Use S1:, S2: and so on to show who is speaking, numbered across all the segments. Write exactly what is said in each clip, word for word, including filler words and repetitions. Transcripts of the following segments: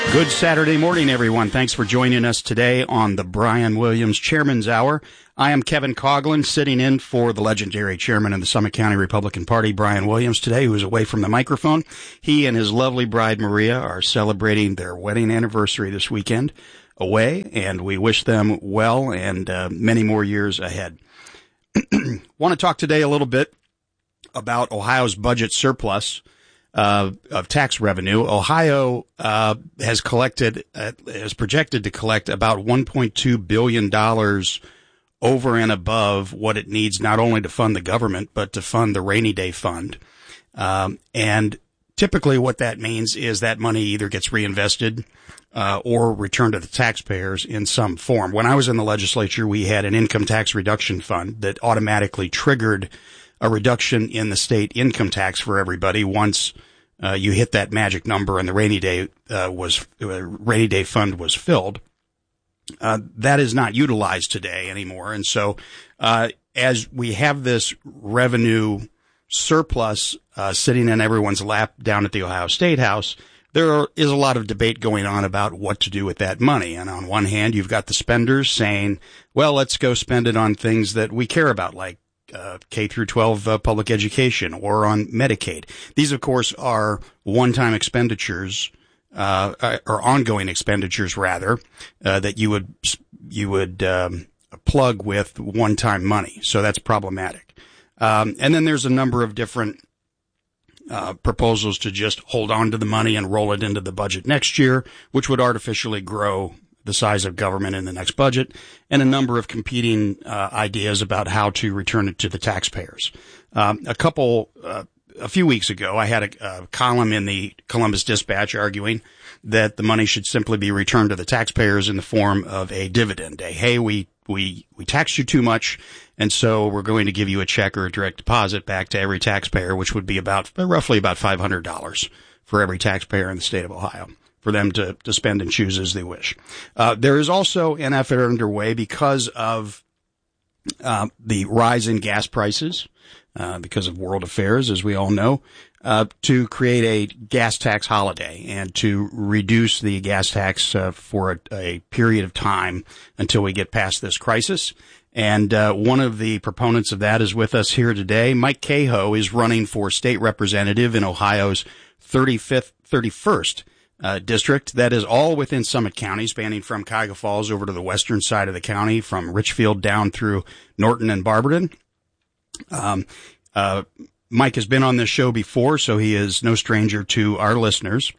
S1: Good Saturday morning, everyone. Thanks for joining us today on the Brian Williams Chairman's Hour. I am Kevin Coughlin, sitting in for the legendary chairman of the Summit County Republican Party, Brian Williams, today, who is away from the microphone. He and his lovely bride, Maria, are celebrating their wedding anniversary this weekend away, and we wish them well and uh, many more years ahead. Want to talk today a little bit about Ohio's budget surplus Uh, of tax revenue. Ohio uh, has collected, uh, is projected to collect about one point two billion dollars over and above what it needs not only to fund the government, but to fund the rainy day fund. Um, and typically what that means is that money either gets reinvested uh, or returned to the taxpayers in some form. When I was in the legislature, we had an income tax reduction fund that automatically triggered a reduction in the state income tax for everybody once uh, you hit that magic number and the rainy day uh, was uh, rainy day fund was filled. Uh, that is not utilized today anymore, and so uh, as we have this revenue surplus uh, sitting in everyone's lap down at the Ohio State House, there are, is a lot of debate going on about what to do with that money. And on one hand, you've got the spenders saying, "Well, let's go spend it on things that we care about, like Uh, K through twelve uh, public education or on Medicaid." These, of course, are one-time expenditures, uh, or ongoing expenditures rather, uh, that you would, you would, um, plug with one-time money. So that's problematic. Um, and then there's a number of different, uh, proposals to just hold on to the money and roll it into the budget next year, which would artificially grow the size of government in the next budget, and a number of competing uh, ideas about how to return it to the taxpayers. Um, a couple, uh, a few weeks ago, I had a, a column in the Columbus Dispatch arguing that the money should simply be returned to the taxpayers in the form of a dividend. A, hey, we, we, we taxed you too much, and so we're going to give you a check or a direct deposit back to every taxpayer, which would be about, roughly about five hundred dollars for every taxpayer in the state of Ohio, for them to, to spend and choose as they wish. Uh, there is also an effort underway because of uh, the rise in gas prices, uh, because of world affairs, as we all know, uh, to create a gas tax holiday and to reduce the gas tax uh, for a, a period of time until we get past this crisis. And uh, one of the proponents of that is with us here today. Mike Cahoe is running for state representative in Ohio's thirty-fifth, thirty-first Uh, district. That is all within Summit County, spanning from Cuyahoga Falls over to the western side of the county, from Richfield down through Norton and Barberton. Um, uh, Mike has been on this show before, so he is no stranger to our listeners.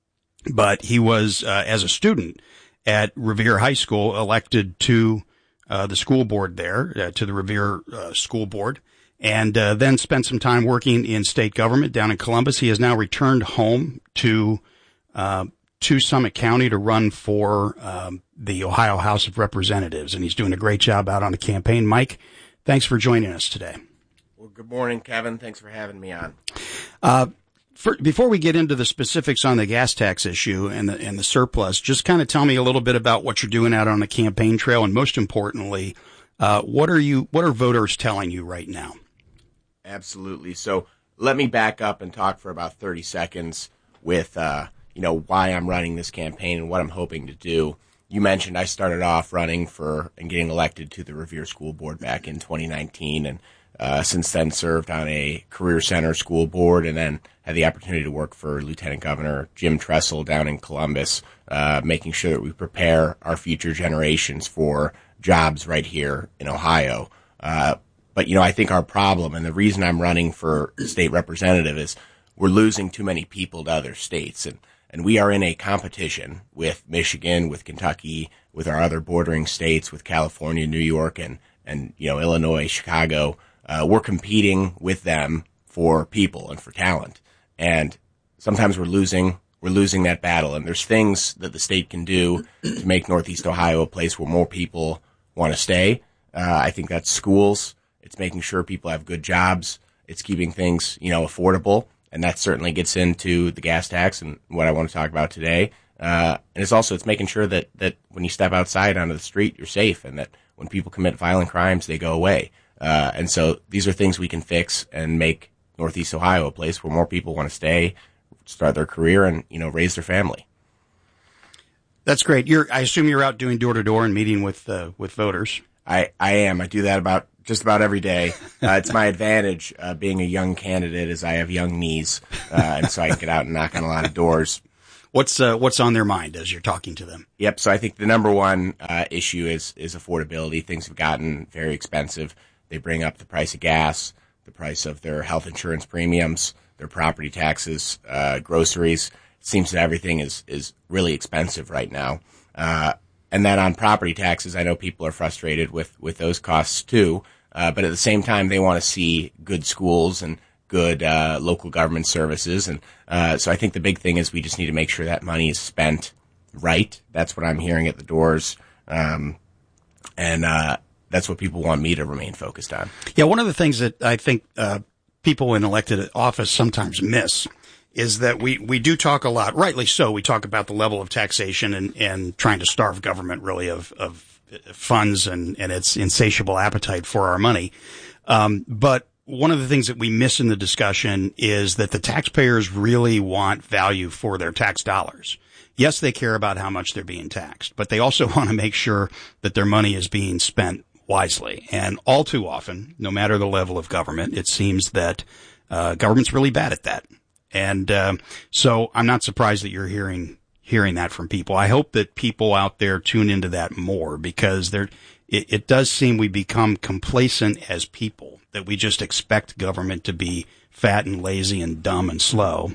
S1: But he was, uh, as a student at Revere High School, elected to uh, the school board there, uh, to the Revere uh, School Board, and uh, then spent some time working in state government down in Columbus. He has now returned home to Uh, to Summit County to run for um, the Ohio House of Representatives, and he's doing a great job out on the campaign. Mike, thanks for joining us today.
S2: Well, good morning, Kevin. Thanks for having me on.
S1: Uh, for, before we get into the specifics on the gas tax issue and the, and the surplus, just kind of tell me a little bit about what you're doing out on the campaign trail, and most importantly, uh, what are you, what are voters telling you right now?
S2: Absolutely. So let me back up and talk for about thirty seconds with, uh, you know, why I'm running this campaign and what I'm hoping to do. You mentioned I started off running for and getting elected to the Revere School Board back in twenty nineteen, and uh, since then served on a Career Center school board, and then had the opportunity to work for Lieutenant Governor Jim Tressel down in Columbus, uh, making sure that we prepare our future generations for jobs right here in Ohio. Uh, but, you know, I think our problem, and the reason I'm running for state representative, is we're losing too many people to other states. And And we are in a competition with Michigan, with Kentucky, with our other bordering states, with California, New York, and, and you know, Illinois, Chicago. Uh, we're competing with them for people and for talent. And sometimes we're losing, we're losing that battle. And there's things that the state can do to make Northeast Ohio a place where more people want to stay. Uh, I think that's schools. It's making sure people have good jobs. It's keeping things, you know, affordable. And that certainly gets into the gas tax and what I want to talk about today. Uh, and it's also, it's making sure that, that when you step outside onto the street, you're safe, and that when people commit violent crimes, they go away. Uh, and so these are things we can fix and make Northeast Ohio a place where more people want to stay, start their career, and, you know, raise their family.
S1: That's great. You're, I assume you're out doing door to door and meeting with uh, with voters.
S2: I, I am. I do that about just about every day. Uh, it's my advantage uh, being a young candidate, as I have young knees, uh, and so I can get out and knock on a lot of doors.
S1: What's uh, what's on their mind as you're talking to them?
S2: Yep. So I think the number one uh, issue is is affordability. Things have gotten very expensive. They bring up the price of gas, the price of their health insurance premiums, their property taxes, uh, groceries. It seems that everything is is really expensive right now. Uh, and then on property taxes, I know people are frustrated with with those costs too. Uh, but at the same time, they want to see good schools and good uh, local government services. And uh, so I think the big thing is we just need to make sure that money is spent right. That's what I'm hearing at the doors. Um, and uh, that's what people want me to remain focused on.
S1: Yeah, one of the things that I think uh, people in elected office sometimes miss is that we, we do talk a lot, rightly so, we talk about the level of taxation and, and trying to starve government really of, of funds and, and its insatiable appetite for our money. Um, but one of the things that we miss in the discussion is that the taxpayers really want value for their tax dollars. Yes, they care about how much they're being taxed, but they also want to make sure that their money is being spent wisely. And all too often, no matter the level of government, it seems that uh, government's really bad at that. And uh, so I'm not surprised that you're hearing hearing that from people. I hope that people out there tune into that more, because there it, it does seem we become complacent as people, that we just expect government to be fat and lazy and dumb and slow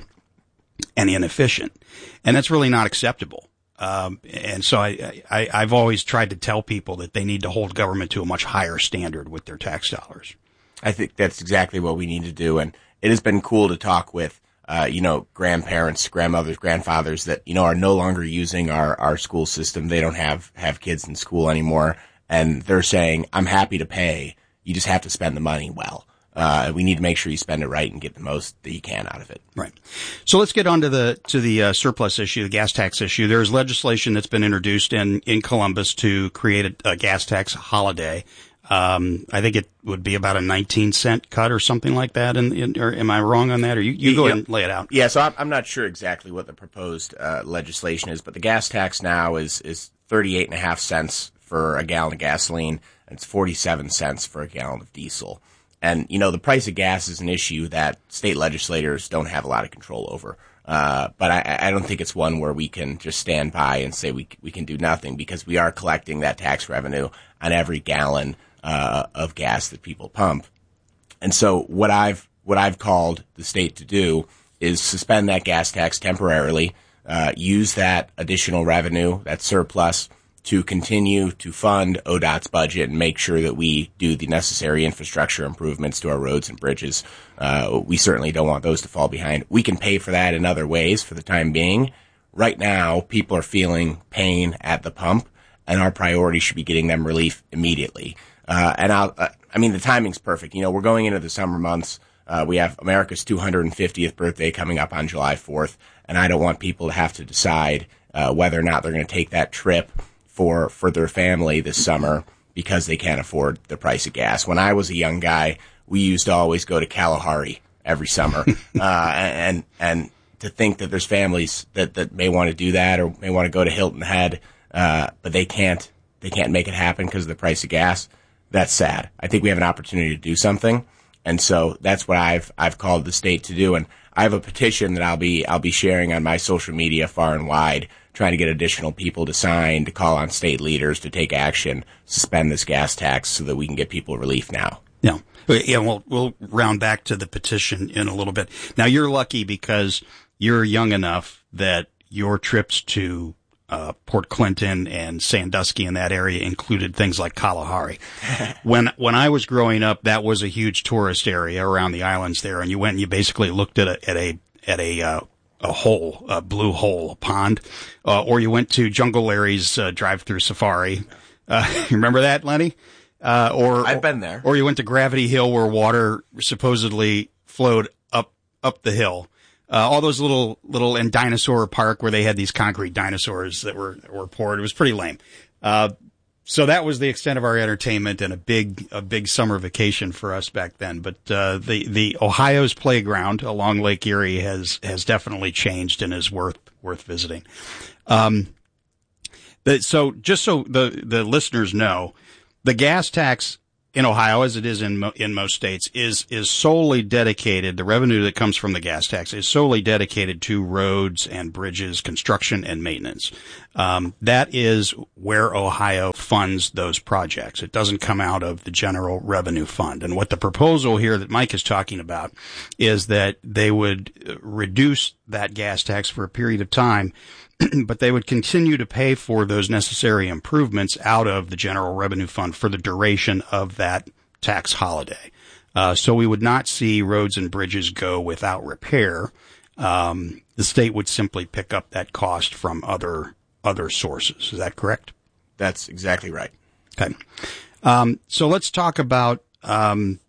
S1: and inefficient. And that's really not acceptable. Um, and so I, I, I've always tried to tell people that they need to hold government to a much higher standard with their tax dollars.
S2: I think that's exactly what we need to do. And it has been cool to talk with Uh, you know, grandparents, grandmothers, grandfathers that, you know, are no longer using our, our school system. They don't have, have kids in school anymore. And they're saying, I'm happy to pay. You just have to spend the money well. Uh, we need to make sure you spend it right and get the most that you can out of it.
S1: Right. So let's get on to the, to the uh, surplus issue, the gas tax issue. There's legislation that's been introduced in, in Columbus to create a, a gas tax holiday. Um, I think it would be about a nineteen cent cut or something like that. And, and or am I wrong on that? Or you, you go
S2: yeah.
S1: ahead and lay it out.
S2: Yeah. So I'm, I'm not sure exactly what the proposed, uh, legislation is, but the gas tax now is, is thirty-eight and a half cents for a gallon of gasoline, and it's forty-seven cents for a gallon of diesel. And, you know, the price of gas is an issue that state legislators don't have a lot of control over. Uh, but I, I don't think it's one where we can just stand by and say we, we can do nothing, because we are collecting that tax revenue on every gallon Uh, of gas that people pump. And so what I've, what I've called the state to do is suspend that gas tax temporarily, uh, use that additional revenue, that surplus, to continue to fund O D O T's budget and make sure that we do the necessary infrastructure improvements to our roads and bridges. Uh, we certainly don't want those to fall behind. We can pay for that in other ways for the time being. Right now, people are feeling pain at the pump, and our priority should be getting them relief immediately. Uh, and I'll, uh, I mean, the timing's perfect. You know, we're going into the summer months. Uh, we have America's two hundred fiftieth birthday coming up on July fourth, and I don't want people to have to decide uh, whether or not they're going to take that trip for, for their family this summer because they can't afford the price of gas. When I was a young guy, we used to always go to Kalahari every summer. uh, and, and to think that there's families that, that may want to do that or may want to go to Hilton Head, uh, but they can't, they can't make it happen because of the price of gas. That's sad. I think we have an opportunity to do something. And so that's what I've, I've called the state to do. And I have a petition that I'll be, I'll be sharing on my social media far and wide, trying to get additional people to sign, to call on state leaders to take action, suspend this gas tax so that we can get people relief now.
S1: Yeah. Yeah. We'll, we'll round back to the petition in a little bit. Now you're lucky because you're young enough that your trips to Uh, Port Clinton and Sandusky in that area included things like Kalahari. when when I was growing up, that was a huge tourist area around the islands there, and you went and you basically looked at a at a at a uh, a hole, a blue hole, a pond, uh, or you went to Jungle Larry's uh, drive-through safari. Uh, you remember that, Lenny? Uh, or
S2: I've been there.
S1: Or you went to Gravity Hill, where water supposedly flowed up up the hill. Uh, all those little, little, and Dinosaur Park where they had these concrete dinosaurs that were, were poured. It was pretty lame. Uh, so that was the extent of our entertainment and a big, a big summer vacation for us back then. But, uh, the, the Ohio's playground along Lake Erie has, has definitely changed and is worth, worth visiting. Um, The, so just so the, the listeners know, the gas tax in Ohio, as it is in mo- in most states, is is solely dedicated. The revenue that comes from the gas tax is solely dedicated to roads and bridges, construction and maintenance. Um, that is where Ohio funds those projects. It doesn't come out of the general revenue fund. And what the proposal here that Mike is talking about is that they would reduce that gas tax for a period of time, but they would continue to pay for those necessary improvements out of the general revenue fund for the duration of that tax holiday. Uh, so we would not see roads and bridges go without repair. Um, the state would simply pick up that cost from other other sources. Is that correct?
S2: That's exactly right.
S1: Okay. Um, so let's talk about um,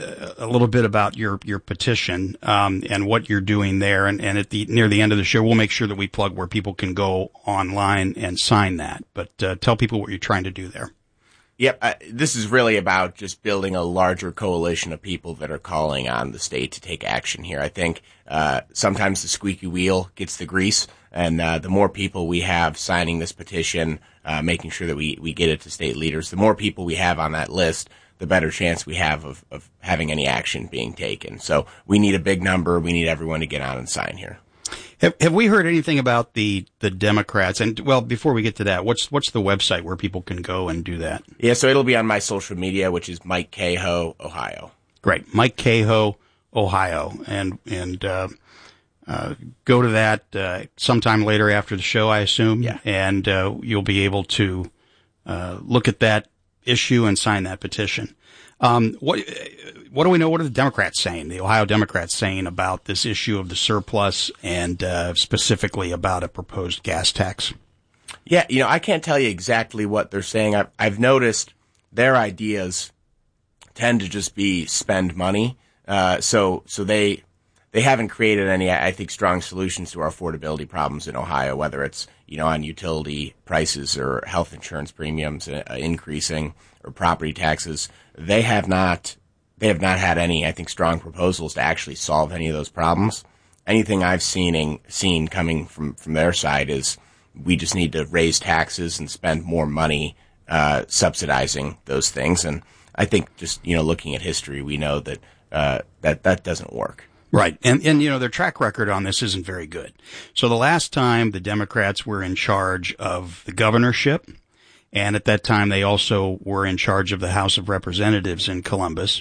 S1: a little bit about your your petition um, and what you're doing there. And, and at the near the end of the show, we'll make sure that we plug where people can go online and sign that. But uh, tell people what you're trying to do there.
S2: Yep, uh, this is really about just building a larger coalition of people that are calling on the state to take action here. I think uh, sometimes the squeaky wheel gets the grease, and uh, the more people we have signing this petition, uh, making sure that we, we get it to state leaders, the more people we have on that list, the better chance we have of, of having any action being taken. So we need a big number. We need everyone to get on and sign here.
S1: Have, have we heard anything about the, the Democrats? And, well, before we get to that, what's what's the website where people can go and do that?
S2: Yeah, so it'll be on my social media, which is Mike Cahoe, Ohio.
S1: Great. Mike Cahoe, Ohio. And and uh, uh, go to that uh, sometime later after the show, I assume.
S2: Yeah.
S1: And uh, you'll be able to uh, look at that issue and sign that petition. Um, what, what do we know? What are the Democrats saying, the Ohio Democrats saying about this issue of the surplus and, uh, specifically about a proposed gas tax?
S2: Yeah, you know, I can't tell you exactly what they're saying. I've, I've noticed their ideas tend to just be spend money. Uh, so, so they, they haven't created any, I think, strong solutions to our affordability problems in Ohio, whether it's, you know, on utility prices or health insurance premiums uh, increasing or property taxes. They have not, they have not had any, I think, strong proposals to actually solve any of those problems. Anything I've seen, seen coming from, from their side is we just need to raise taxes and spend more money, uh, subsidizing those things. And I think just, you know, looking at history, we know that, uh, that, that doesn't work.
S1: Right. And, and, you know, their track record on this isn't very good. So the last time the Democrats were in charge of the governorship, and at that time they also were in charge of the House of Representatives in Columbus,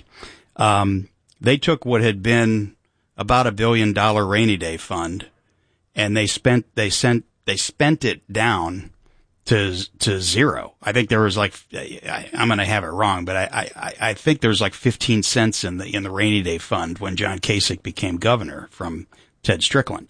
S1: um, they took what had been about a billion dollar rainy day fund and they spent, they sent, they spent it down to, to zero. I think there was like, I, I'm going to have it wrong, but I, I, I think there was like fifteen cents in the, in the rainy day fund when John Kasich became governor from Ted Strickland.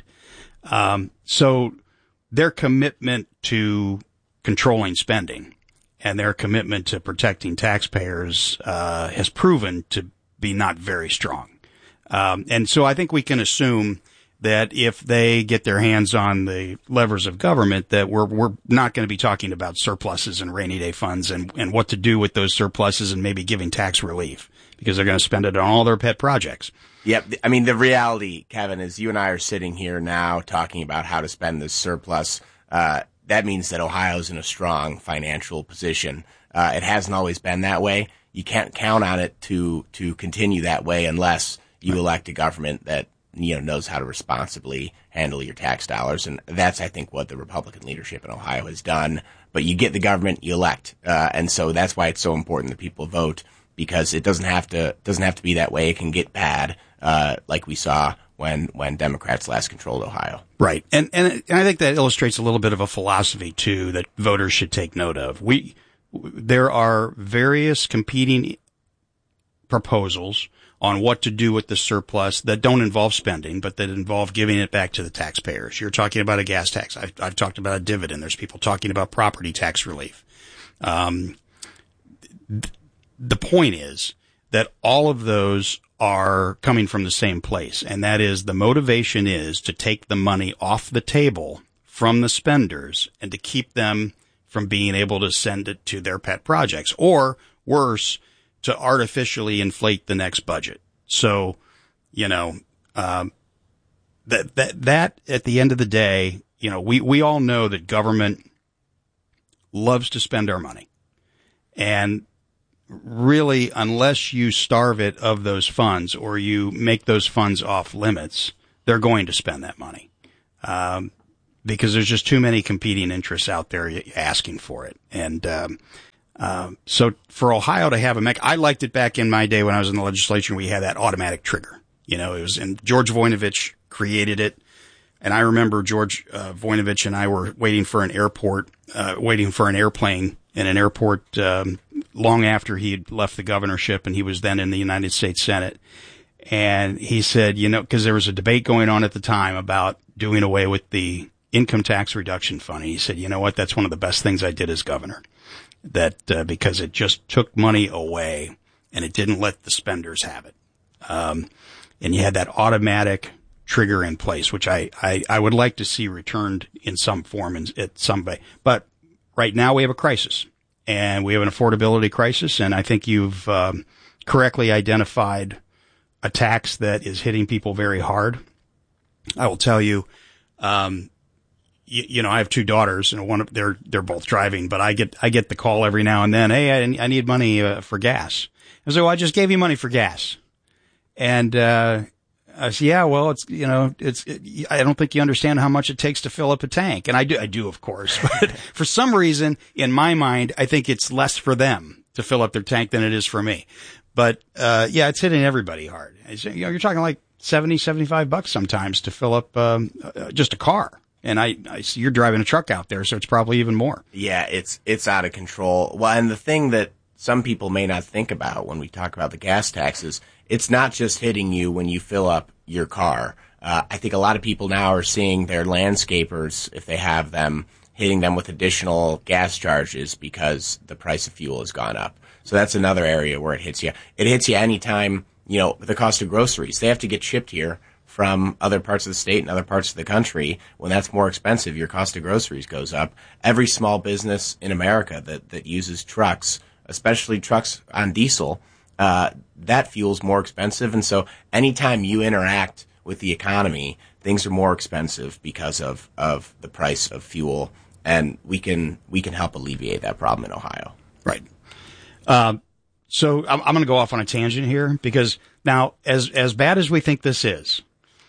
S1: Um, so their commitment to controlling spending and their commitment to protecting taxpayers, uh, has proven to be not very strong. Um, and so I think we can assume that if they get their hands on the levers of government, that we're we're not going to be talking about surpluses and rainy day funds and, and what to do with those surpluses and maybe giving tax relief because they're going to spend it on all their pet projects.
S2: Yep. I mean, the reality, Kevin, is you and I are sitting here now talking about how to spend this surplus. Uh, that means that Ohio's in a strong financial position. Uh, it hasn't always been that way. You can't count on it to to continue that way unless you elect a government that, you know, knows how to responsibly handle your tax dollars. And that's, I think, what the Republican leadership in Ohio has done. But you get the government, you elect. Uh, and so that's why it's so important that people vote, because it doesn't have to, doesn't have to be that way. It can get bad, uh, like we saw when, when Democrats last controlled Ohio.
S1: Right. And, and, and I think that illustrates a little bit of a philosophy too that voters should take note of. We, there are various competing proposals on what to do with the surplus that don't involve spending, but that involve giving it back to the taxpayers. You're talking about a gas tax. I've, I've talked about a dividend. There's people talking about property tax relief. Um, th- the point is that all of those are coming from the same place, and that is the motivation is to take the money off the table from the spenders and to keep them from being able to send it to their pet projects, or worse, to artificially inflate the next budget. So, you know, um, that, that, that at the end of the day, you know, we, we all know that government loves to spend our money. And really, unless you starve it of those funds or you make those funds off limits, they're going to spend that money. Um, because there's just too many competing interests out there asking for it. And, um, um, so for Ohio to have a mech, I liked it back in my day when I was in the legislature. We had that automatic trigger. You know, it was, and George Voinovich created it. And I remember George uh, Voinovich and I were waiting for an airport, uh, waiting for an airplane in an airport, um, long after he had left the governorship, and he was then in the United States Senate. And he said, you know, because there was a debate going on at the time about doing away with the income tax reduction fund. And he said, you know what, that's one of the best things I did as governor. That, uh, because it just took money away and it didn't let the spenders have it. Um, and you had that automatic trigger in place, which I, I, I would like to see returned in some form in, at some way. But right now we have a crisis, and we have an affordability crisis. And I think you've, um, correctly identified a tax that is hitting people very hard. I will tell you, um, you, you know, I have two daughters, and one of they're they're both driving, but I get I get the call every now and then. Hey, I, I need money uh, for gas. I say, well, I just gave you money for gas, and uh, I say, yeah, well, it's you know, it's it, I don't think you understand how much it takes to fill up a tank, and I do, I do, of course, but for some reason, in my mind, I think it's less for them to fill up their tank than it is for me. But uh, yeah, it's hitting everybody hard. You know, you're talking like seventy, seventy-five bucks sometimes to fill up um, uh, just a car. And I, I see you're driving a truck out there, so it's probably even more.
S2: Yeah, it's it's out of control. Well, and the thing that some people may not think about when we talk about the gas taxes, it's not just hitting you when you fill up your car. Uh, I think a lot of people now are seeing their landscapers, if they have them, hitting them with additional gas charges because the price of fuel has gone up. So that's another area where it hits you. It hits you anytime, you know, the cost of groceries. They have to get shipped here from other parts of the state and other parts of the country. When that's more expensive, your cost of groceries goes up. Every small business in America that, that uses trucks, especially trucks on diesel, uh, that fuel's more expensive. And so anytime you interact with the economy, things are more expensive because of, of the price of fuel. And we can, we can help alleviate that problem in Ohio.
S1: Right. Um, so I'm, I'm going to go off on a tangent here, because now, as, as bad as we think this is,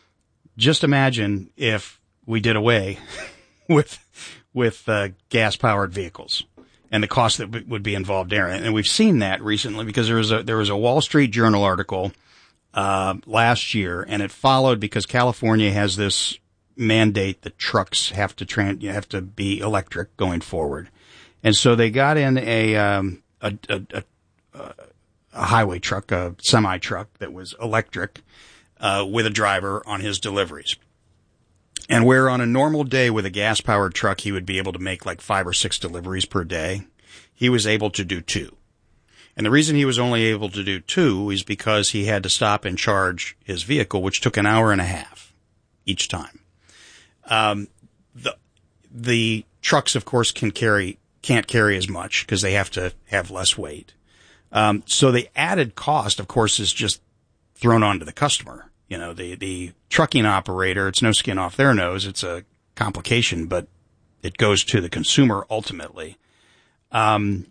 S1: just imagine if we did away with, with, uh, gas powered vehicles and the cost that w- would be involved there. And we've seen that recently, because there was a, there was a Wall Street Journal article, uh, last year, and it followed because California has this mandate that trucks have to tran- you have to be electric going forward. And so they got in a, um, a, a, a, a highway truck, a semi truck that was electric, uh, with a driver on his deliveries. And where on a normal day with a gas powered truck, he would be able to make like five or six deliveries per day, he was able to do two. And the reason he was only able to do two is because he had to stop and charge his vehicle, which took an hour and a half each time. Um, the, the trucks, of course, can carry, can't carry as much because they have to have less weight. Um, so the added cost, of course, is just thrown onto the customer. You know, the, the trucking operator, it's no skin off their nose. It's a complication, but it goes to the consumer ultimately. Um,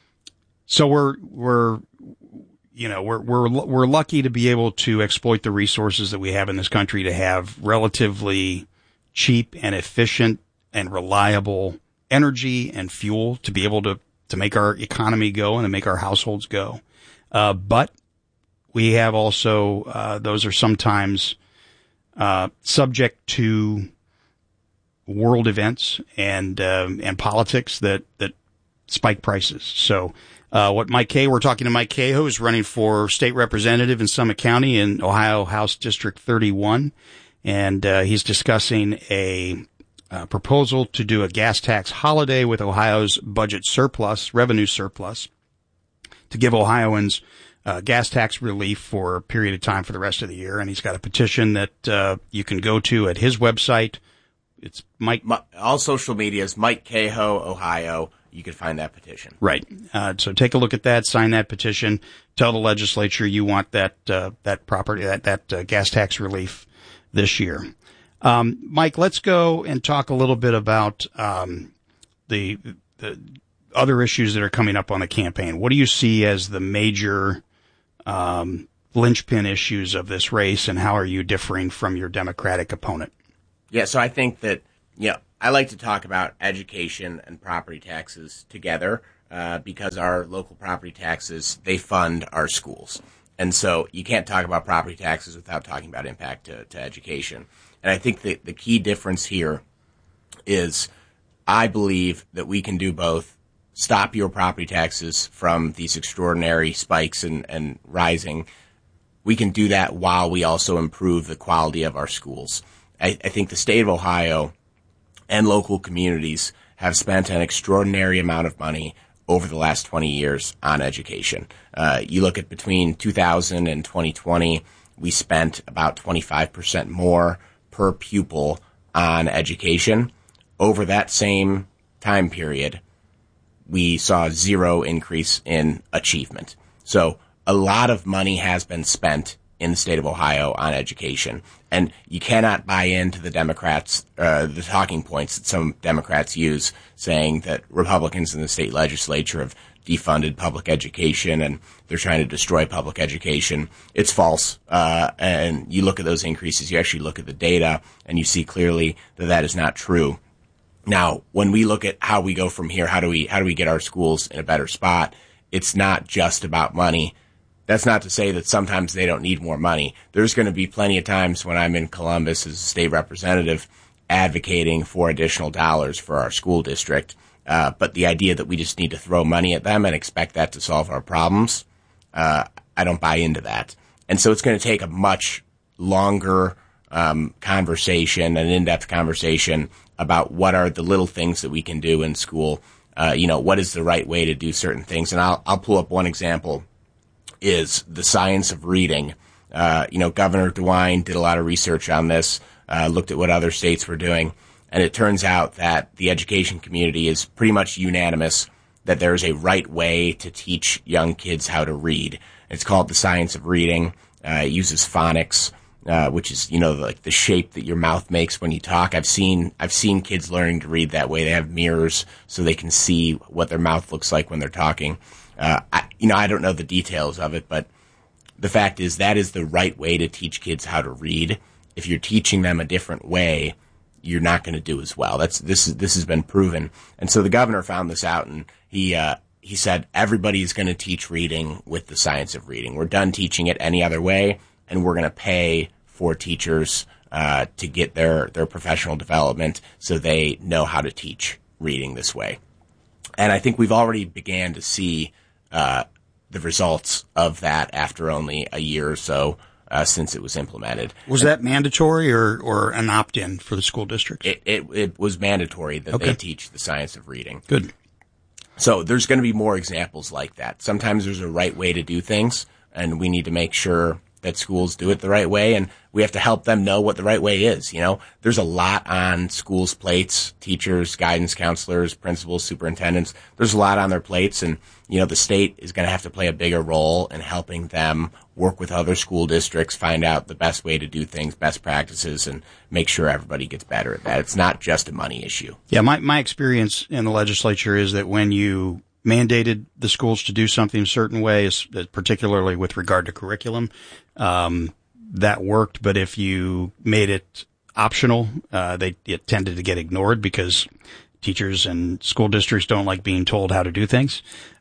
S1: so we're, we're, you know, we're, we're, we're lucky to be able to exploit the resources that we have in this country to have relatively cheap and efficient and reliable energy and fuel to be able to, to make our economy go and to make our households go. Uh, but we have also, uh, those are sometimes, uh, subject to world events and, um, and politics that, that spike prices. So, uh, what Mike Kay, we're talking to Mike Cahoe, who's running for state representative in Summit County in Ohio House District thirty-one. And, uh, he's discussing a, uh, proposal to do a gas tax holiday with Ohio's budget surplus, revenue surplus, to give Ohioans Uh, gas tax relief for a period of time for the rest of the year. And he's got a petition that, uh, you can go to at his website. It's Mike.
S2: My, all social media is Mike Cahoe, Ohio. You can find that petition.
S1: Right. Uh, so take a look at that, sign that petition, tell the legislature you want that, uh, that property, that, that, uh, gas tax relief this year. Um, Mike, let's go and talk a little bit about, um, the, the, other issues that are coming up on the campaign. What do you see as the major um, linchpin issues of this race, and how are you differing from your Democratic opponent?
S2: Yeah, so I think that, you know, I like to talk about education and property taxes together uh, because our local property taxes, they fund our schools. And so you can't talk about property taxes without talking about impact to, to education. And I think that the key difference here is I believe that we can do both. Stop your property taxes from these extraordinary spikes and, and rising. We can do that while we also improve the quality of our schools. I, I think the state of Ohio and local communities have spent an extraordinary amount of money over the last twenty years on education. Uh, you look at between two thousand and twenty twenty, we spent about twenty-five percent more per pupil on education. Over that same time period, we saw zero increase in achievement. So a lot of money has been spent in the state of Ohio on education. And you cannot buy into the Democrats, uh, the talking points that some Democrats use, saying that Republicans in the state legislature have defunded public education and they're trying to destroy public education. It's false. Uh, and you look at those increases, you actually look at the data, and you see clearly that that is not true. Now, when we look at how we go from here, how do we, how do we get our schools in a better spot? It's not just about money. That's not to say that sometimes they don't need more money. There's going to be plenty of times when I'm in Columbus as a state representative advocating for additional dollars for our school district. Uh, but the idea that we just need to throw money at them and expect that to solve our problems, uh, I don't buy into that. And so it's going to take a much longer um, conversation, an in-depth conversation about what are the little things that we can do in school. Uh, you know, what is the right way to do certain things? And I'll, I'll pull up one example. Is the science of reading. Uh, you know, Governor DeWine did a lot of research on this, uh, looked at what other states were doing, and it turns out that the education community is pretty much unanimous that there is a right way to teach young kids how to read. It's called the science of reading. Uh, it uses phonics, uh, which is, you know, like the shape that your mouth makes when you talk. I've seen, I've seen kids learning to read that way. They have mirrors so they can see what their mouth looks like when they're talking. Uh, I, you know, I don't know the details of it, but the fact is that is the right way to teach kids how to read. If you're teaching them a different way, you're not going to do as well. That's this is this has been proven. And so the governor found this out, and he uh, he said everybody's going to teach reading with the science of reading. We're done teaching it any other way, and we're going to pay for teachers uh, to get their their professional development so they know how to teach reading this way. And I think we've already began to see Uh, the results of that after only a year or so uh, since it was implemented.
S1: Was that mandatory or, or an opt-in for the school districts?
S2: It, it, it was mandatory that
S1: okay.
S2: they teach the science of reading.
S1: Good.
S2: So there's going to be more examples like that. Sometimes there's a right way to do things, and we need to make sure that schools do it the right way, and we have to help them know what the right way is. You know, there's a lot on schools' plates, teachers, guidance counselors, principals, superintendents. There's a lot on their plates, and, you know, the state is going to have to play a bigger role in helping them work with other school districts, find out the best way to do things, best practices, and make sure everybody gets better at that. It's not just a money issue.
S1: Yeah, my, my experience in the legislature is that when you mandated the schools to do something a certain way, particularly with regard to curriculum, um, that worked. But if you made it optional, uh, they it tended to get ignored because teachers and school districts don't like being told how to do things.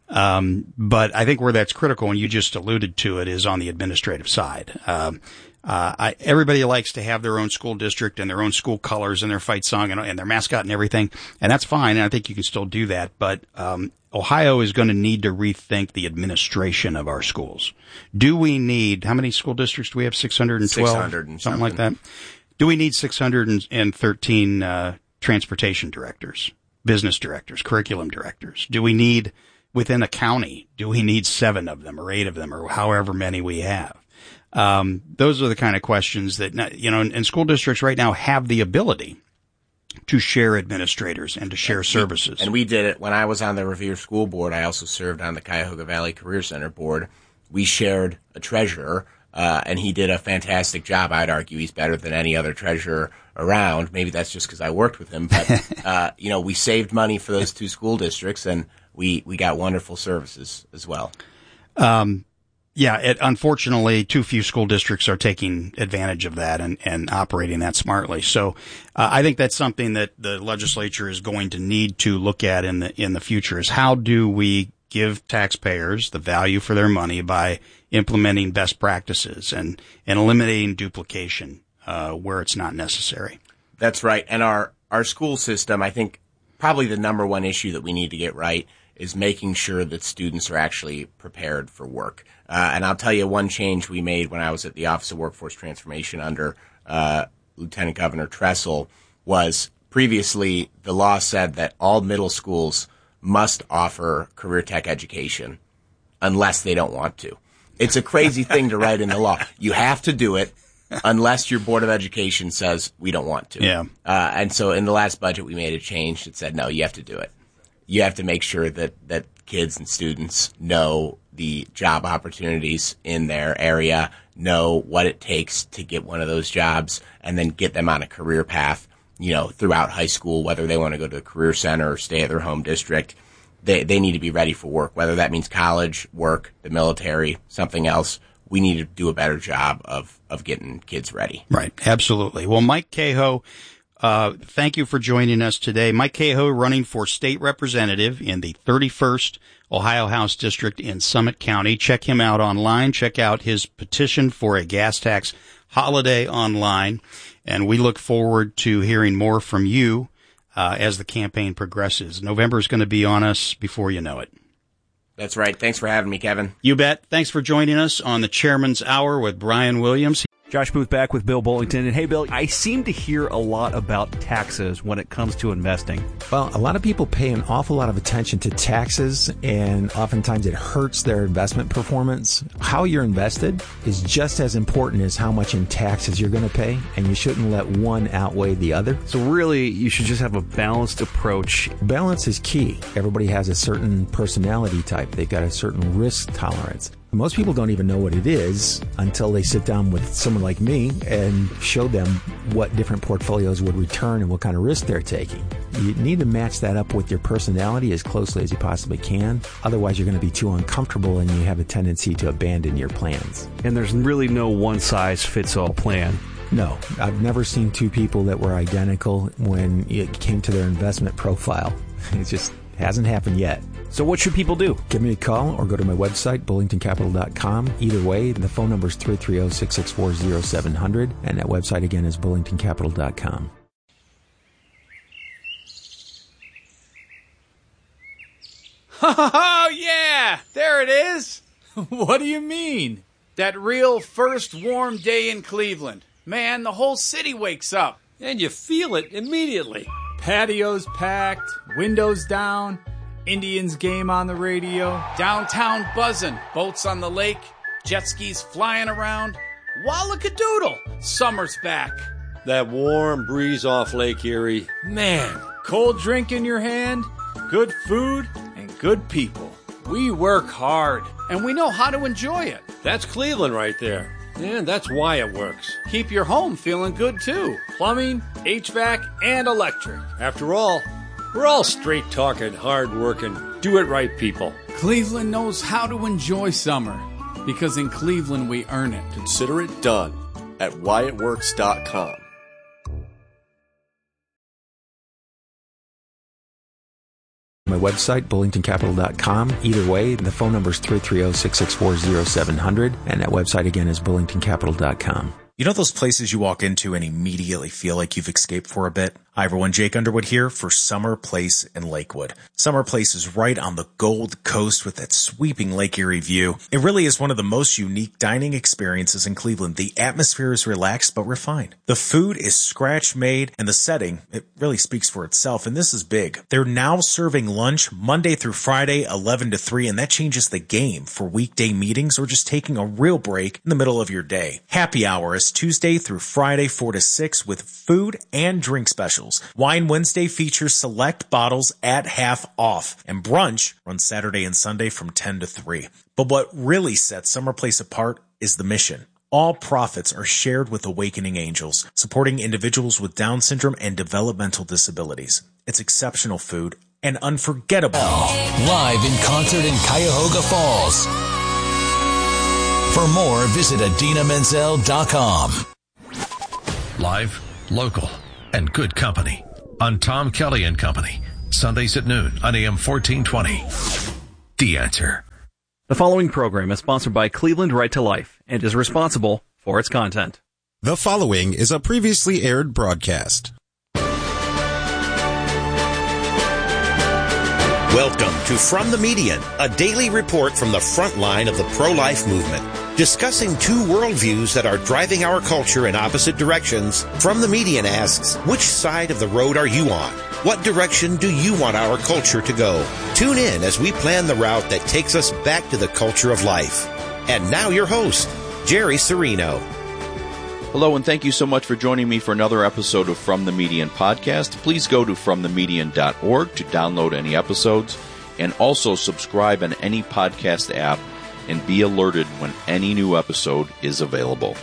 S1: Um, but I think where that's critical, and you just alluded to it, is on the administrative side. Um, uh, I, everybody likes to have their own school district and their own school colors and their fight song and, and their mascot and everything, and that's fine. And I think you can still do that. But um, Ohio is going to need to rethink the administration of our schools. Do we need, how many school districts do we have? six hundred twelve?
S2: six hundred and
S1: something,
S2: something
S1: like that. Do we need six hundred thirteen uh, transportation directors, business directors, curriculum directors? Do we need, within a county, do we need seven of them or eight of them or however many we have? Um, those are the kind of questions that, you know, and school districts right now have the ability to share administrators and to share
S2: and
S1: services.
S2: We, and we did it when I was on the Revere School Board. I also served on the Cuyahoga Valley Career Center Board. We shared a treasurer, uh, and he did a fantastic job. I'd argue he's better than any other treasurer around. Maybe that's just because I worked with him. But, uh, you know, we saved money for those two school districts, and we, we got wonderful services as well.
S1: Um, yeah, it, unfortunately, too few school districts are taking advantage of that and, and operating that smartly. So uh, I think that's something that the legislature is going to need to look at in the in the future is how do we give taxpayers the value for their money by implementing best practices and, and eliminating duplication uh, where it's not necessary.
S2: That's right. And our, our school system, I think probably the number one issue that we need to get right is making sure that students are actually prepared for work. Uh, and I'll tell you one change we made when I was at the Office of Workforce Transformation under uh, Lieutenant Governor Tressel was previously the law said that all middle schools must offer career tech education unless they don't want to. It's a crazy thing to write in the law. You have to do it unless your Board of Education says we don't want to.
S1: Yeah.
S2: Uh, and so in the last budget, we made a change that said, no, you have to do it. You have to make sure that, that kids and students know the job opportunities in their area, know what it takes to get one of those jobs, and then get them on a career path, you know, throughout high school, whether they want to go to the career center or stay at their home district. They, they need to be ready for work, whether that means college, work, the military, something else. We need to do a better job of, of getting kids ready.
S1: Right. Absolutely. Well, Mike Cahoe, uh, thank you for joining us today. Mike Cahoe running for state representative in the thirty-first Ohio House District in Summit County. Check him out online. Check out his petition for a gas tax holiday online. And we look forward to hearing more from you uh, as the campaign progresses. November is going to be on us before you know it.
S2: That's right. Thanks for having me, Kevin.
S1: You bet. Thanks for joining us on the Chairman's Hour with Brian Williams.
S3: Josh Booth back with Bill Bullington. And hey, Bill, I seem to hear a lot about taxes when it comes to investing.
S4: Well, a lot of people pay an awful lot of attention to taxes, and oftentimes it hurts their investment performance. How you're invested is just as important as how much in taxes you're going to pay, and you shouldn't let one outweigh the other.
S3: So really, you should just have a balanced approach.
S4: Balance is key. Everybody has a certain personality type. They've got a certain risk tolerance. Most people don't even know what it is until they sit down with someone like me and show them what different portfolios would return and what kind of risk they're taking. You need to match that up with your personality as closely as you possibly can. Otherwise, you're going to be too uncomfortable and you have a tendency to abandon your plans.
S3: And there's really no one-size-fits-all plan.
S4: No, I've never seen two people that were identical when it came to their investment profile. It just hasn't happened yet.
S3: So what should people do?
S4: Give me a call or go to my website, bullington capital dot com. Either way, the phone number is three three zero, six six four, zero seven zero zero, and that website again is bullington capital dot com.
S5: Oh, yeah! There it is! What do you mean? That real first warm day in Cleveland. Man, the whole city wakes up.
S6: And you feel it immediately.
S5: Patios packed, windows down, Indians game on the radio, downtown buzzing, boats on the lake, jet skis flying around. Wallakadoodle! Summer's back.
S6: That warm breeze off Lake Erie. Man,
S5: Cold drink in your hand, good food, and good people. We work hard, and we know how to enjoy it.
S6: that's Cleveland right there. And that's why it works.
S5: Keep your home feeling good, too. Plumbing, H V A C, and electric.
S6: After all, we're all straight-talking, hard-working, do-it-right people.
S5: Cleveland knows how to enjoy summer, because in Cleveland we earn it.
S7: Consider it done at why it works dot com.
S4: My website, bullington capital dot com. Either way, the phone number is three three zero, six six four, zero seven zero zero, and that website again is bullington capital dot com.
S8: You know those places you walk into and immediately feel like you've escaped for a bit? Hi everyone, Jake Underwood here for Summer Place in Lakewood. Summer Place is right on the Gold Coast with that sweeping Lake Erie view. It really is one of the most unique dining experiences in Cleveland. The atmosphere is relaxed but refined. The food is scratch-made, and the setting, it really speaks for itself, and this is big. They're now serving lunch Monday through Friday, eleven to three, and that changes the game for weekday meetings or just taking a real break in the middle of your day. Happy hour is Tuesday through Friday, four to six, with food and drink specials. Wine Wednesday features select bottles at half off, and brunch runs Saturday and Sunday from ten to three. But what really sets Summer Place apart is the mission. All profits are shared with Awakening Angels, supporting individuals with Down syndrome and developmental disabilities. It's exceptional food and unforgettable.
S9: Live in concert in Cuyahoga Falls. For more, visit adina menzel dot com.
S10: Live, local, and good company on Tom Kelly and Company. Sundays at noon on A M fourteen twenty. The Answer.
S3: The following program is sponsored by Cleveland Right to Life and is responsible for its content.
S11: The following is a previously aired broadcast.
S12: Welcome to From the Median, a daily report from the front line of the pro-life movement. Discussing two worldviews that are driving our culture in opposite directions, From the Median asks, which side of the road are you on? What direction do you want our culture to go? Tune in as we plan the route that takes us back to the culture of life. And now your host, Jerry Serino.
S13: Hello, and thank you so much for joining me for another episode of From the Median podcast. Please go to from the median dot org to download any episodes, and also subscribe on any podcast app and be alerted when any new episode is available.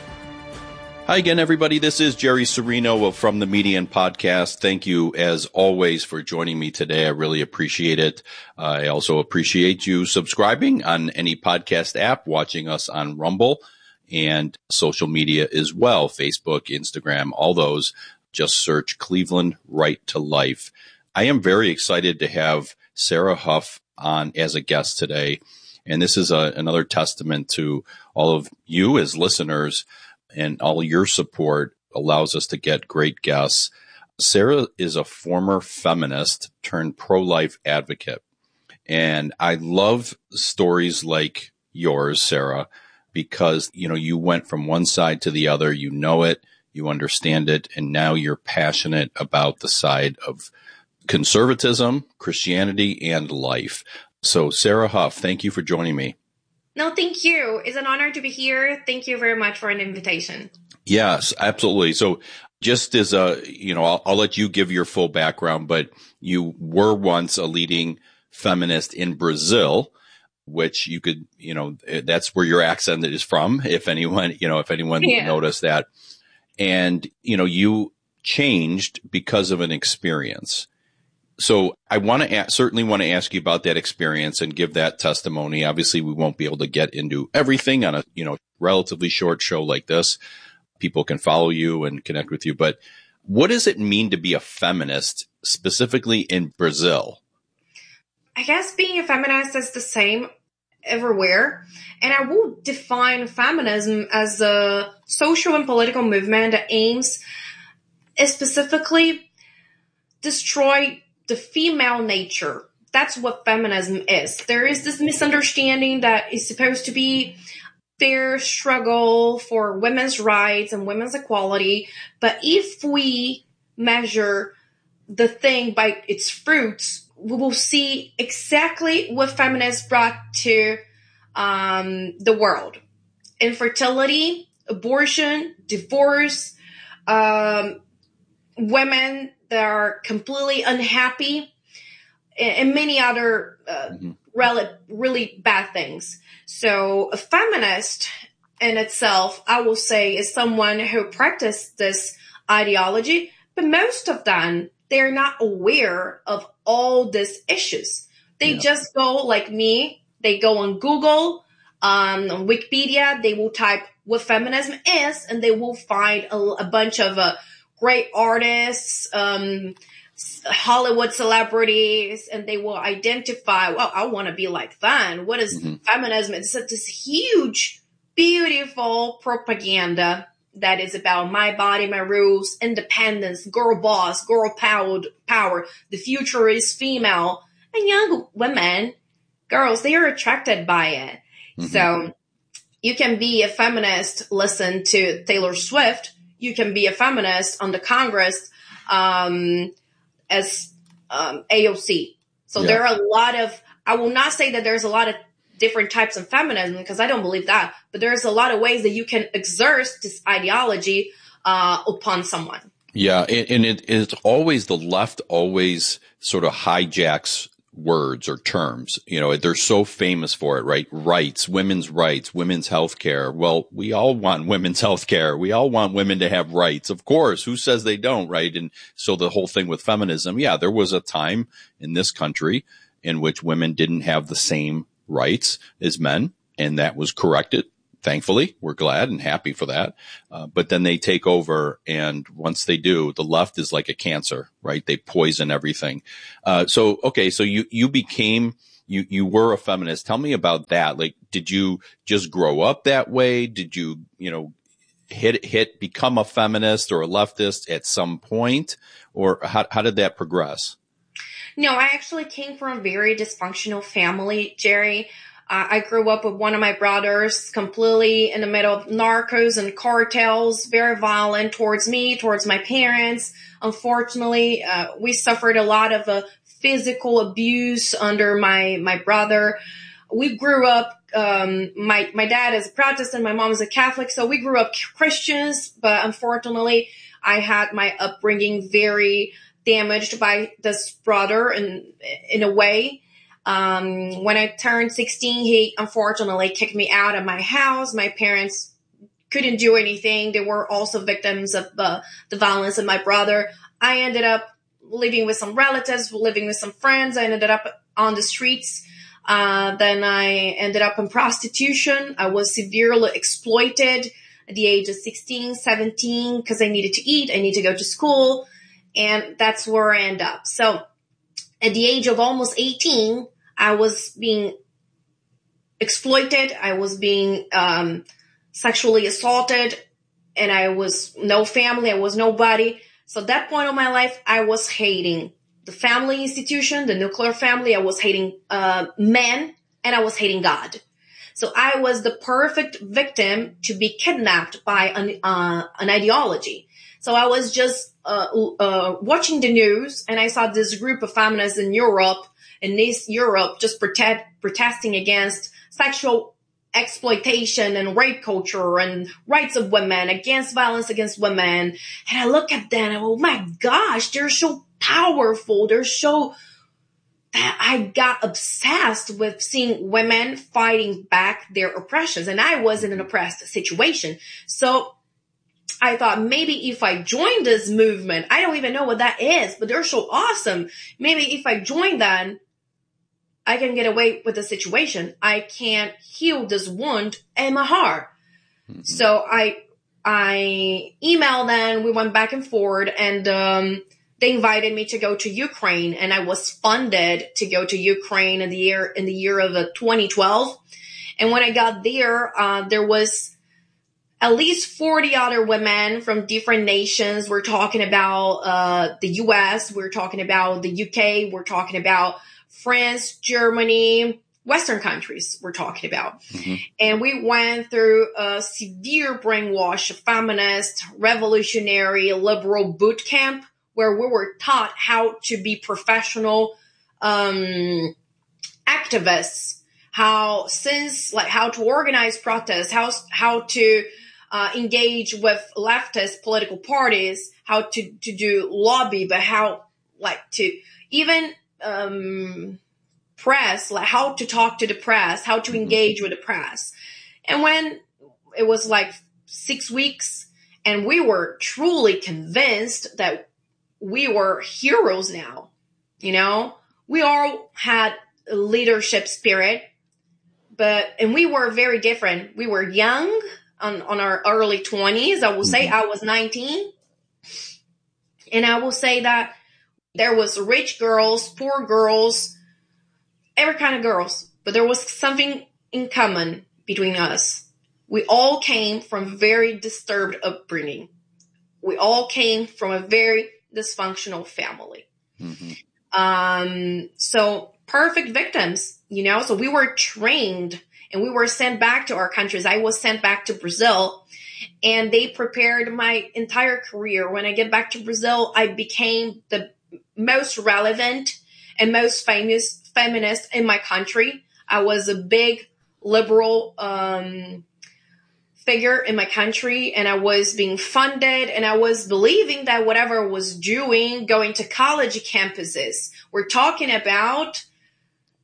S13: Hi again, everybody. This is Jerry Serino of From the Median podcast. Thank you, as always, for joining me today. I really appreciate it. Uh, I also appreciate you subscribing on any podcast app, watching us on Rumble, and social media as well, Facebook, Instagram, all those. Just search Cleveland Right to Life. I am very excited to have Sarah Huff on as a guest today. And this is a, another testament to all of you as listeners, and all your support allows us to get great guests. Sarah is a former feminist turned pro-life advocate. And I love stories like yours, Sarah, because, you know, you went from one side to the other, you know it, you understand it, and now you're passionate about the side of conservatism, Christianity, and life. So, Sarah Huff, thank you for joining me.
S14: No, thank you. It's an honor to be here. Thank you very much for an invitation.
S13: Yes, absolutely. So just as a, you know, I'll, I'll let you give your full background, but you were once a leading feminist in Brazil, which you could, you know, that's where your accent is from, if anyone, you know, if anyone yeah. noticed that. And, you know, you changed because of an experience. So I want to certainly want to ask you about that experience and give that testimony. Obviously, we won't be able to get into everything on a, you know, relatively short show like this. People can follow you and connect with you. But what does it mean to be a feminist, specifically in Brazil?
S14: I guess being a feminist is the same everywhere. And I will define feminism as a social and political movement that aims specifically destroy the female nature. That's what feminism is. There is this misunderstanding that it's supposed to be fair struggle for women's rights and women's equality. But if we measure the thing by its fruits, we will see exactly what feminists brought to um, the world. Infertility, abortion, divorce, um, women that are completely unhappy, and many other uh, mm-hmm. really, really bad things. So a feminist in itself, I will say, is someone who practices this ideology, but most of them, they're not aware of all these issues. They yeah. just go like me. They go on Google, um, on Wikipedia. They will type what feminism is, and they will find a, a bunch of uh, great artists, um, Hollywood celebrities, and they will identify, well, I want to be like that. What is mm-hmm. feminism? It's this huge, beautiful propaganda that is about my body, my rules, independence, girl boss, girl powered power. The future is female. And young women, girls, they are attracted by it. Mm-hmm. So you can be a feminist, listen to Taylor Swift. You can be a feminist on the Congress um, as um, A O C. So yeah. there are a lot of, I will not say that there's a lot of different types of feminism, because I don't believe that, but there's a lot of ways that you can exert this ideology uh, upon someone.
S13: Yeah, and, and it, it's always the left always sort of hijacks words or terms. You know, they're so famous for it, right? Rights, women's rights, women's health care. Well, we all want women's health care. We all want women to have rights. Of course, who says they don't, right? And so the whole thing with feminism, yeah, there was a time in this country in which women didn't have the same rights as men, and that was corrected. Thankfully, we're glad and happy for that. Uh, but then they take over, and once they do, the left is like a cancer, right? They poison everything. Uh, so, okay, so you, you became, you, you were a feminist. Tell me about that. Like, did you just grow up that way? Did you, you know, hit, hit, become a feminist or a leftist at some point? Or how, how did that progress?
S14: No, I actually came from a very dysfunctional family, Jerry. Uh, I grew up with one of my brothers completely in the middle of narcos and cartels, very violent towards me, towards my parents. Unfortunately, uh, we suffered a lot of uh, physical abuse under my, my brother. We grew up, um, my, my dad is a Protestant, my mom is a Catholic, so we grew up Christians, but unfortunately, I had my upbringing very damaged by this brother in, in a way. Um, when I turned sixteen, he unfortunately kicked me out of my house. My parents couldn't do anything. They were also victims of uh, the violence of my brother. I ended up living with some relatives, living with some friends. I ended up on the streets. Uh, then I ended up in prostitution. I was severely exploited at the age of sixteen, seventeen, because I needed to eat. I needed to go to school. And that's where I ended up. So at the age of almost eighteen, I was being exploited. I was being um, sexually assaulted, and I was no family. I was nobody. So at that point of my life, I was hating the family institution, the nuclear family. I was hating uh, men, and I was hating God. So I was the perfect victim to be kidnapped by an, uh, an ideology. So I was just uh, uh, watching the news, and I saw this group of feminists in Europe, in East Europe, just protest, protesting against sexual exploitation and rape culture and rights of women, against violence against women. And I look at them and, oh my gosh, they're so powerful. They're so, that I got obsessed with seeing women fighting back their oppressions. And I was in an oppressed situation. So I thought maybe if I join this movement, I don't even know what that is, but they're so awesome. Maybe if I join that, I can get away with the situation. I can heal this wound in my heart. Mm-hmm. So I, I emailed them. We went back and forth, and um, they invited me to go to Ukraine, and I was funded to go to Ukraine in the year in the year of uh, twenty twelve. And when I got there, uh, there was at least forty other women from different nations. We're talking about uh, the U S, we're talking about the U K, we're talking about France, Germany, Western countries we're talking about. Mm-hmm. And we went through a severe brainwash, feminist, revolutionary, liberal boot camp where we were taught how to be professional um, activists, how since like how to organize protests, how how to uh, engage with leftist political parties, how to, to do lobby, but how like to even um, press, like how to talk to the press, how to engage with the press. And when it was like six weeks and we were truly convinced that we were heroes now, you know, we all had a leadership spirit, but, and we were very different. We were young on, on our early twenties. I will say I was nineteen. And I will say that there was rich girls, poor girls, every kind of girls, but there was something in common between us. We all came from very disturbed upbringing. We all came from a very dysfunctional family. Mm-hmm. Um, so perfect victims, you know, so we were trained and we were sent back to our countries. I was sent back to Brazil, and they prepared my entire career. When I get back to Brazil, I became the most relevant and most famous feminist in my country. I was a big liberal um, figure in my country, and I was being funded, and I was believing that whatever I was doing, going to college campuses, we're talking about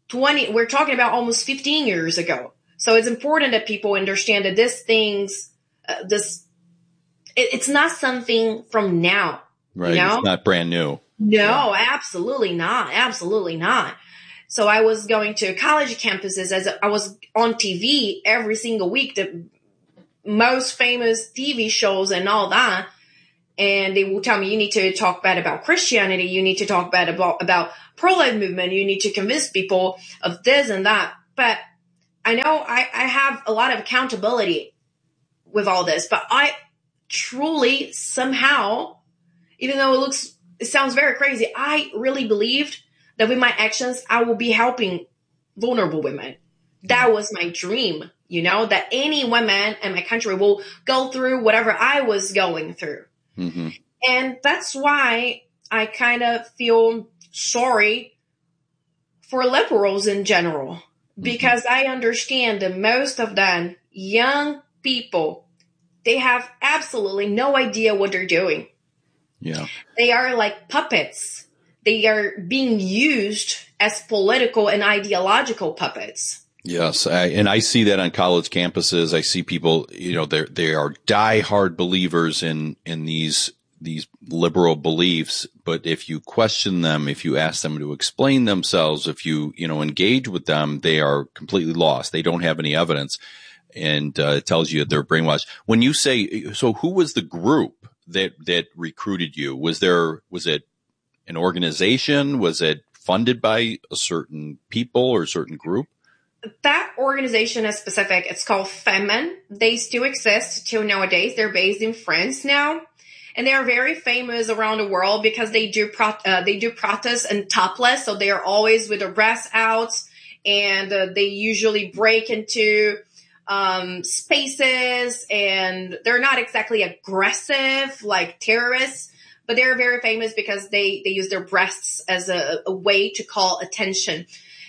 S14: twenty, we're talking about almost fifteen years ago. So it's important that people understand that this things, uh, this, it, it's not something from now.
S13: Right.
S14: You know?
S13: It's not brand new.
S14: No, yeah. absolutely not. Absolutely not. So I was going to college campuses as a, I was on T V every single week, the most famous T V shows and all that. And they will tell me, you need to talk bad about Christianity. You need to talk bad about, about pro-life movement. You need to convince people of this and that. But I know I, I have a lot of accountability with all this, but I truly somehow, even though it looks, it sounds very crazy, I really believed that with my actions, I will be helping vulnerable women. That was my dream, you know, that any woman in my country will go through whatever I was going through. Mm-hmm. And that's why I kind of feel sorry for liberals in general, because mm-hmm. I understand that most of them, young people, they have absolutely no idea what they're doing.
S13: Yeah.
S14: They are like puppets. They are being used as political and ideological puppets.
S13: Yes, I, and I see that on college campuses. I see people, you know, they they are diehard believers in in these these liberal beliefs. But if you question them, if you ask them to explain themselves, if you you know engage with them, they are completely lost. They don't have any evidence, and uh, it tells you they're brainwashed. When you say, so who was the group that that recruited you? Was there was it an organization? Was it funded by a certain people or a certain group?
S14: That organization is specific. It's called Femen. They still exist till nowadays. They're based in France now, and they are very famous around the world because they do pro- uh, they do protests and topless. So they are always with their breasts out, and uh, they usually break into um, spaces, and they're not exactly aggressive like terrorists, but they're very famous because they they use their breasts as a, a way to call attention.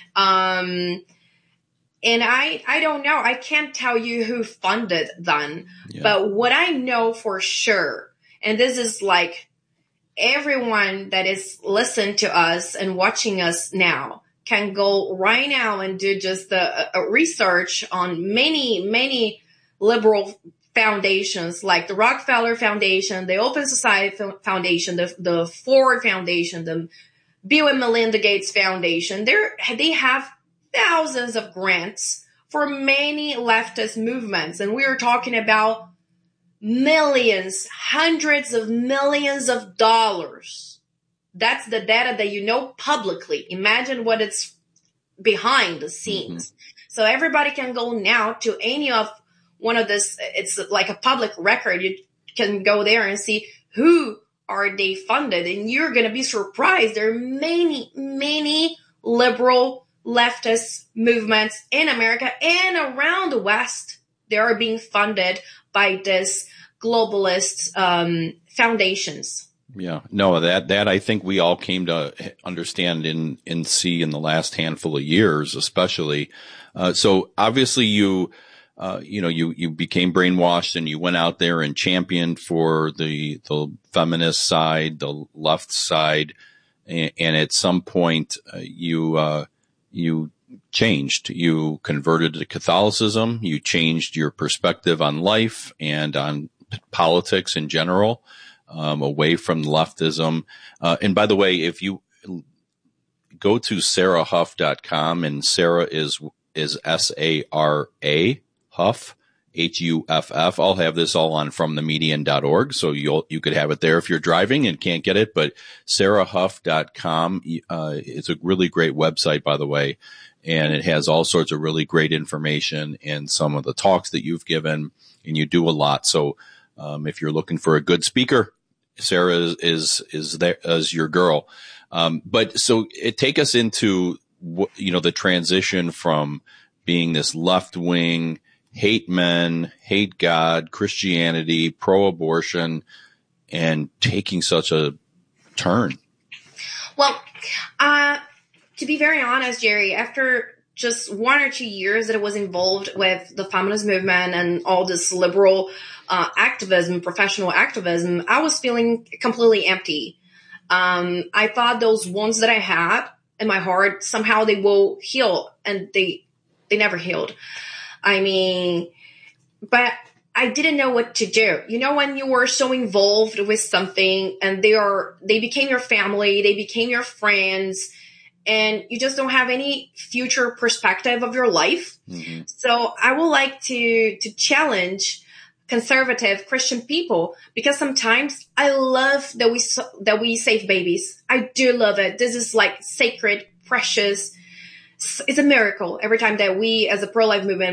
S14: Um, And I, I don't know. I can't tell you who funded them. Yeah. But what I know for sure, and this is like everyone that is listening to us and watching us now can go right now and do just a, a research on many, many liberal foundations like the Rockefeller Foundation, the Open Society Foundation, the, the Ford Foundation, the Bill and Melinda Gates Foundation. They're, they have thousands of grants for many leftist movements. And we are talking about millions, hundreds of millions of dollars. That's the data that you know publicly. Imagine what it's behind the scenes. Mm-hmm. So everybody can go now to any of one of this. It's like a public record. You can go there and see who are they funded. And you're going to be surprised. There are many, many liberal leftist movements in America and around the West. They are being funded by this globalist um, foundations.
S13: Yeah, no, that that I think we all came to understand in and see in the last handful of years, especially. Uh, so obviously, you uh, you know you you became brainwashed and you went out there and championed for the the feminist side, the left side, and, and at some point uh, you. Uh, You changed. You converted to Catholicism. You changed your perspective on life and on p- politics in general, um, away from leftism. Uh, and by the way, if you go to sarah huff dot com, and Sarah is is S A R A Huff, H U F F. I'll have this all on from the median dot org, so you'll you could have it there if you're driving and can't get it. But sarah huff dot com uh, is a really great website, by the way, and it has all sorts of really great information and some of the talks that you've given, and you do a lot. So um, if you're looking for a good speaker, Sarah is is, is there as your girl. Um, but so it take us into you know the transition from being this left wing, hate men, hate God, Christianity, pro-abortion, and taking such a turn?
S14: Well, uh, to be very honest, Jerry, after just one or two years that I was involved with the feminist movement and all this liberal uh, activism, professional activism, I was feeling completely empty. Um, I thought those wounds that I had in my heart, somehow they will heal, and they they never healed. I mean, but I didn't know what to do. You know, when you were so involved with something and they are they became your family, they became your friends, and you just don't have any future perspective of your life. Mm-hmm. So I would like to to challenge conservative Christian people, because sometimes I love that we that we save babies. I do love it. This is like sacred, precious. It's a miracle every time that we, as a pro-life movement,